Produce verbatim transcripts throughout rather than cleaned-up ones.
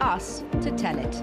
us to tell it.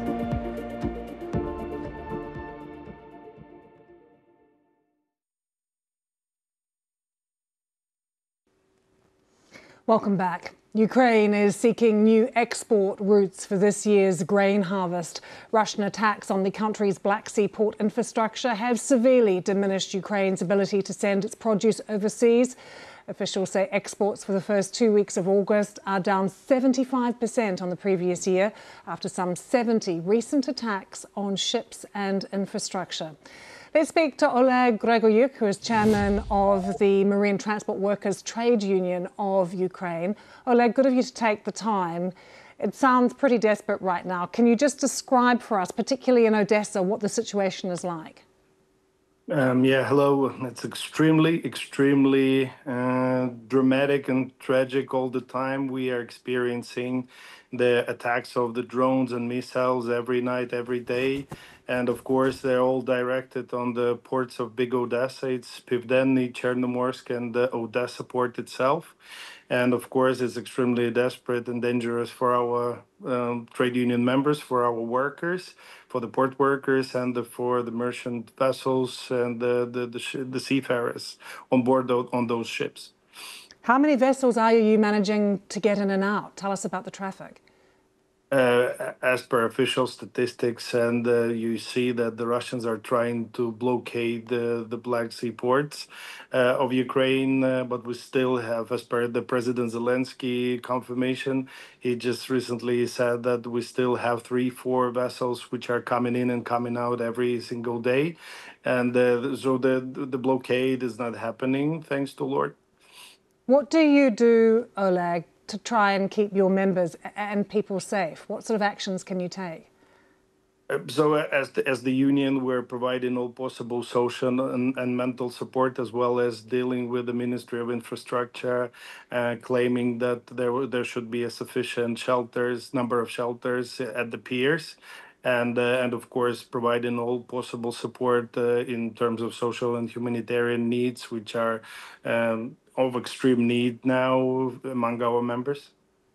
Welcome back. Ukraine is seeking new export routes for this year's grain harvest. Russian attacks on the country's Black Sea port infrastructure have severely diminished Ukraine's ability to send its produce overseas. Officials say exports for the first two weeks of August are down seventy-five percent on the previous year after some seventy recent attacks on ships and infrastructure. Let's speak to Oleg Gregoryuk, who is chairman of the Marine Transport Workers Trade Union of Ukraine. Oleg, good of you to take the time. It sounds pretty desperate right now. Can you just describe for us, particularly in Odessa, what the situation is like? Um, yeah, hello. It's extremely, extremely uh, dramatic and tragic all the time. We are experiencing the attacks of the drones and missiles every night, every day. And of course, they're all directed on the ports of Big Odessa. It's Pivdennny, Chernomorsk, and the Odessa port itself. And of course, it's extremely desperate and dangerous for our um, trade union members, for our workers, for the port workers, and the, for the merchant vessels and the, the, the, sh the seafarers on board those, on those ships. How many vessels are you managing to get in and out? Tell us about the traffic. Uh, as per official statistics, and uh, you see that the Russians are trying to blockade the, the Black Sea ports uh, of Ukraine, uh, but we still have, as per the President Zelensky confirmation, he just recently said that we still have three, four vessels which are coming in and coming out every single day. And uh, so the, the blockade is not happening, thanks to Lord. What do you do, Oleg, to try and keep your members and people safe? What sort of actions can you take? So as the, as the union, we're providing all possible social and, and mental support, as well as dealing with the Ministry of Infrastructure, uh, claiming that there, there should be a sufficient shelters, number of shelters at the piers. And, uh, and of course, providing all possible support uh, in terms of social and humanitarian needs, which are um, of extreme need now among our members.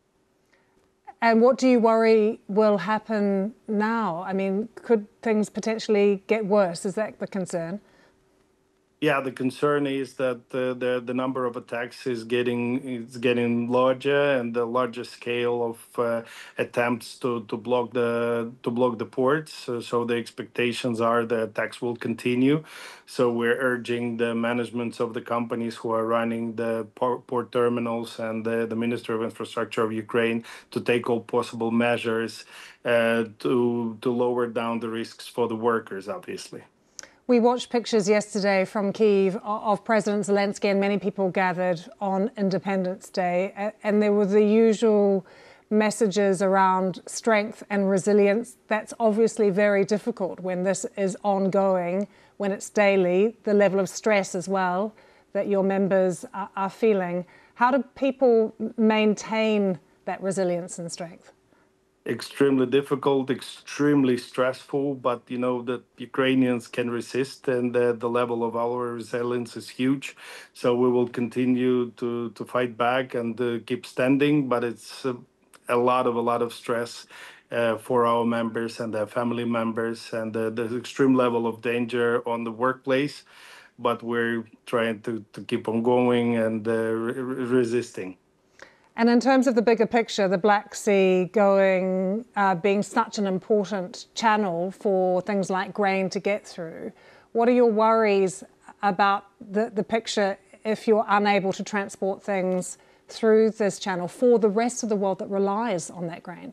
And what do you worry will happen now? I mean, could things potentially get worse? Is that the concern? Yeah, the concern is that uh, the the number of attacks is getting is getting larger, and the larger scale of uh, attempts to to block the to block the ports. So, so the expectations are that attacks will continue. So we're urging the managements of the companies who are running the port, port terminals and the, the Ministry of Infrastructure of Ukraine to take all possible measures uh, to to lower down the risks for the workers, obviously. We watched pictures yesterday from Kyiv of President Zelensky and many people gathered on Independence Day, and there were the usual messages around strength and resilience. That's obviously very difficult when this is ongoing, when it's daily, the level of stress as well that your members are feeling. How do people maintain that resilience and strength? Extremely difficult, extremely stressful, but you know that Ukrainians can resist, and uh, the level of our resilience is huge. So we will continue to to fight back and uh, keep standing. But it's uh, a lot of a lot of stress uh, for our members and their family members, and uh, there's extreme level of danger on the workplace. But we're trying to to keep on going and uh, re resisting. And in terms of the bigger picture, the Black Sea going, uh, being such an important channel for things like grain to get through, what are your worries about the, the picture if you're unable to transport things through this channel for the rest of the world that relies on that grain?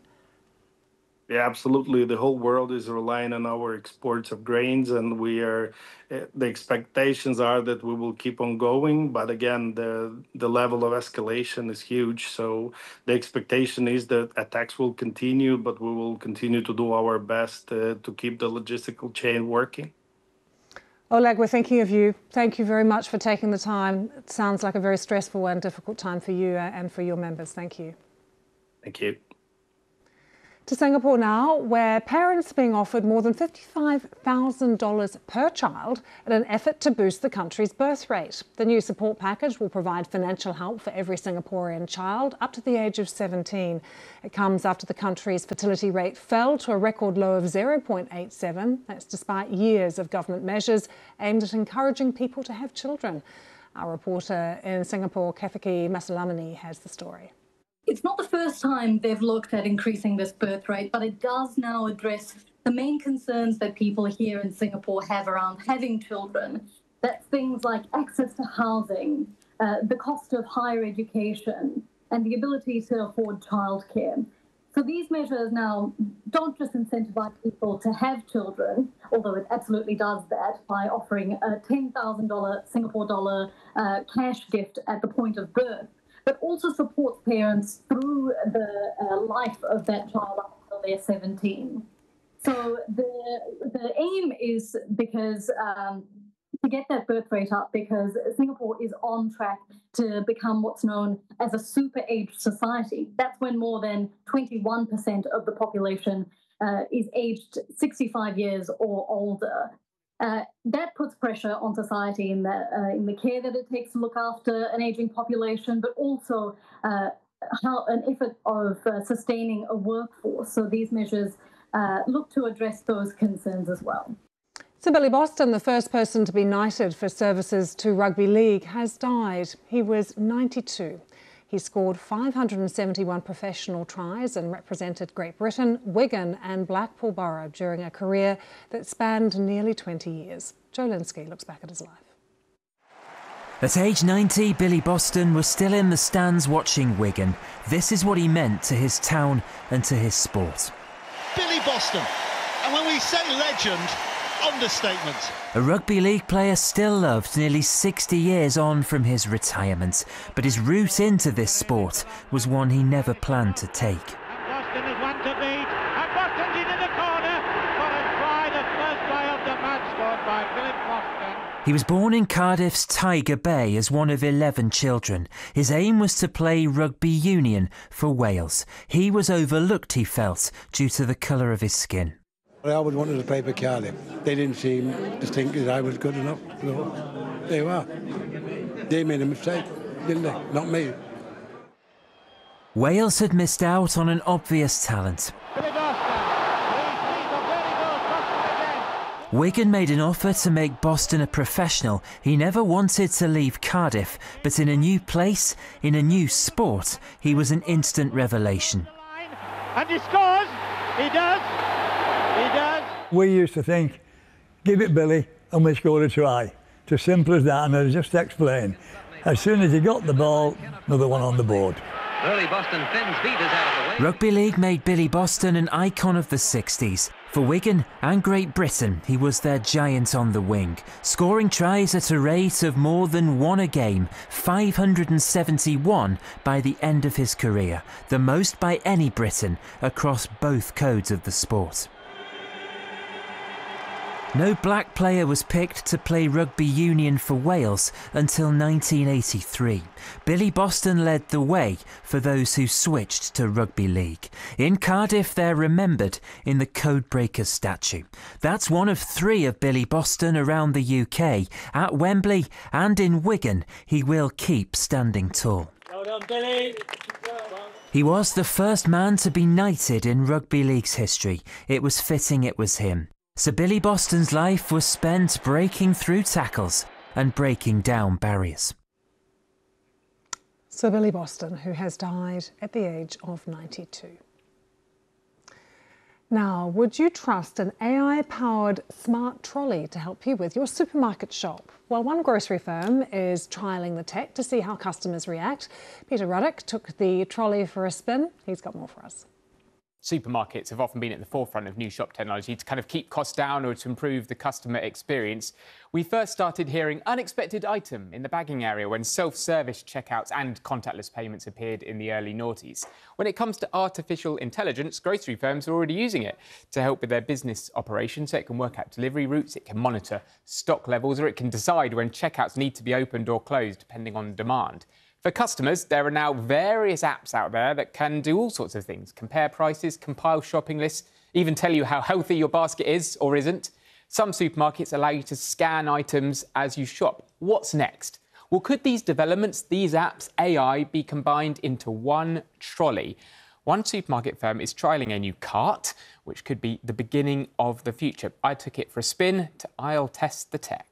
Yeah, absolutely. The whole world is relying on our exports of grains, and we are. Uh, the expectations are that we will keep on going, but again, the the level of escalation is huge. So the expectation is that attacks will continue, but we will continue to do our best uh, to keep the logistical chain working. Oleg, we're thinking of you. Thank you very much for taking the time. It sounds like a very stressful and difficult time for you and for your members. Thank you. Thank you. To Singapore now, where parents are being offered more than fifty-five thousand dollars per child in an effort to boost the country's birth rate. The new support package will provide financial help for every Singaporean child up to the age of seventeen. It comes after the country's fertility rate fell to a record low of zero point eight seven. That's despite years of government measures aimed at encouraging people to have children. Our reporter in Singapore, Kefiki Masalamani, has the story. It's not the first time they've looked at increasing this birth rate, but it does now address the main concerns that people here in Singapore have around having children. That's things like access to housing, uh, the cost of higher education, and the ability to afford childcare. So these measures now don't just incentivize people to have children, although it absolutely does that by offering a ten thousand dollars Singapore dollar uh, cash gift at the point of birth, but also supports parents through the uh, life of that child up until they're seventeen. So the the aim is because um, to get that birth rate up, because Singapore is on track to become what's known as a super-aged society. That's when more than twenty-one percent of the population uh, is aged sixty-five years or older. Uh, that puts pressure on society in the, uh, in the care that it takes to look after an aging population, but also uh, how an effort of uh, sustaining a workforce. So these measures uh, look to address those concerns as well. So Billy Boston, the first person to be knighted for services to rugby league, has died. He was ninety-two. He scored five hundred seventy-one professional tries and represented Great Britain, Wigan and Blackpool Borough during a career that spanned nearly twenty years. Joe Linsky looks back at his life. At age ninety, Billy Boston was still in the stands watching Wigan. This is what he meant to his town and to his sport. Billy Boston. And when we say legend, understatement. A rugby league player still loved nearly sixty years on from his retirement, but his route into this sport was one he never planned to take. And Boston is one to beat, and Boston's into the corner for a try, the first try of the match scored by Billy Boston. He was born in Cardiff's Tiger Bay as one of eleven children. His aim was to play rugby union for Wales. He was overlooked, he felt, due to the colour of his skin. I always wanted to play for Cardiff. They didn't seem to think that I was good enough. So they were. They made a mistake, didn't they? Not me. Wales had missed out on an obvious talent. Wigan made an offer to make Boston a professional. He never wanted to leave Cardiff, but in a new place, in a new sport, he was an instant revelation. And he scores! He does! He does. We used to think, give it Billy and we score a try. It's as simple as that, and I'll just explain. As soon as he got the ball, another one on the board. Early Boston Finns beat us out of the way. Rugby league made Billy Boston an icon of the sixties. For Wigan and Great Britain, he was their giant on the wing, scoring tries at a rate of more than one a game, five hundred seventy-one by the end of his career, the most by any Briton across both codes of the sport. No black player was picked to play rugby union for Wales until nineteen eighty-three. Billy Boston led the way for those who switched to rugby league. In Cardiff, they're remembered in the Codebreakers statue. That's one of three of Billy Boston around the U K. At Wembley and in Wigan, he will keep standing tall. Well done, Billy. He was the first man to be knighted in rugby league's history. It was fitting it was him. So Billy Boston's life was spent breaking through tackles and breaking down barriers. Sir Billy Boston, who has died at the age of ninety-two. Now, would you trust an A I-powered smart trolley to help you with your supermarket shop? Well, one grocery firm is trialling the tech to see how customers react. Peter Ruddock took the trolley for a spin. He's got more for us. Supermarkets have often been at the forefront of new shop technology to kind of keep costs down or to improve the customer experience. We first started hearing unexpected item in the bagging area when self-service checkouts and contactless payments appeared in the early noughties. When it comes to artificial intelligence, grocery firms are already using it to help with their business operations. So it can work out delivery routes, it can monitor stock levels, or it can decide when checkouts need to be opened or closed depending on demand. For customers, there are now various apps out there that can do all sorts of things. Compare prices, compile shopping lists, even tell you how healthy your basket is or isn't. Some supermarkets allow you to scan items as you shop. What's next? Well, could these developments, these apps, A I, be combined into one trolley? One supermarket firm is trialling a new cart, which could be the beginning of the future. I took it for a spin to aisle test the tech.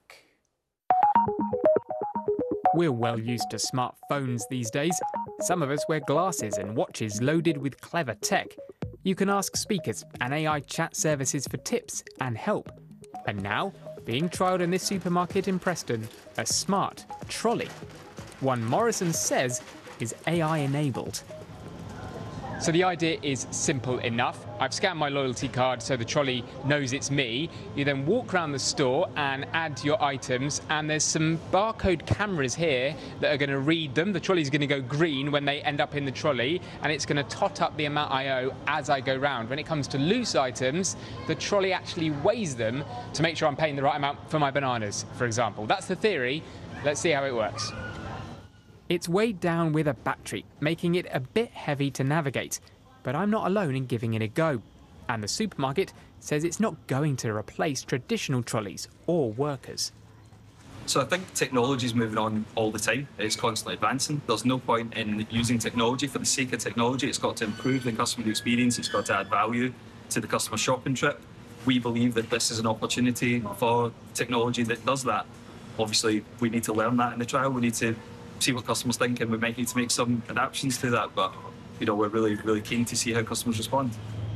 We're well used to smartphones these days. Some of us wear glasses and watches loaded with clever tech. You can ask speakers and A I chat services for tips and help. And now, being trialled in this supermarket in Preston, a smart trolley. One Morrison says is A I enabled. So the idea is simple enough. I've scanned my loyalty card so the trolley knows it's me. You then walk around the store and add your items, and there's some barcode cameras here that are going to read them. The trolley's going to go green when they end up in the trolley, and it's going to tot up the amount I owe as I go round. When it comes to loose items, the trolley actually weighs them to make sure I'm paying the right amount for my bananas, for example. That's the theory. Let's see how it works. It's weighed down with a battery, making it a bit heavy to navigate. But I'm not alone in giving it a go. And the supermarket says it's not going to replace traditional trolleys or workers. So I think technology is moving on all the time. It's constantly advancing. There's no point in using technology for the sake of technology. It's got to improve the customer experience. It's got to add value to the customer shopping trip. We believe that this is an opportunity for technology that does that. Obviously, we need to learn that in the trial. We need to see what customers think, and we might need to make some adaptations to that, but you know, we're really, really keen to see how customers respond.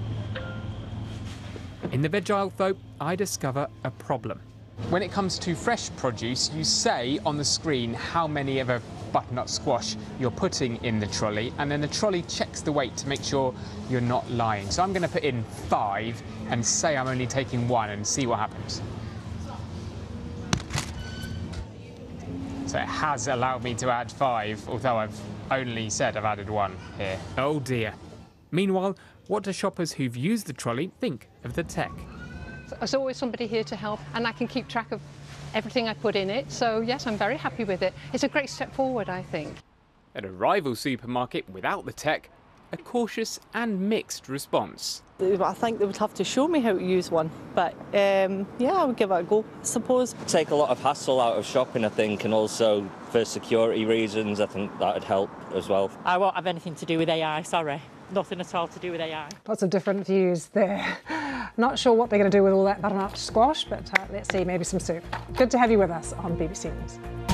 In the veg aisle, though, I discover a problem. When it comes to fresh produce, you say on the screen how many of a butternut squash you're putting in the trolley, and then the trolley checks the weight to make sure you're not lying. So I'm going to put in five and say I'm only taking one and see what happens. So it has allowed me to add five, although I've only said I've added one here. Oh dear. Meanwhile, what do shoppers who've used the trolley think of the tech? There's always somebody here to help, and I can keep track of everything I put in it. So yes, I'm very happy with it. It's a great step forward, I think. At a rival supermarket without the tech, a cautious and mixed response. I think they would have to show me how to use one, but um, yeah, I would give it a go, I suppose. Take a lot of hassle out of shopping, I think, and also for security reasons, I think that would help as well. I won't have anything to do with A I, sorry. Nothing at all to do with A I. Lots of different views there. Not sure what they're going to do with all that butternut squash, but uh, let's see, maybe some soup. Good to have you with us on B B C News.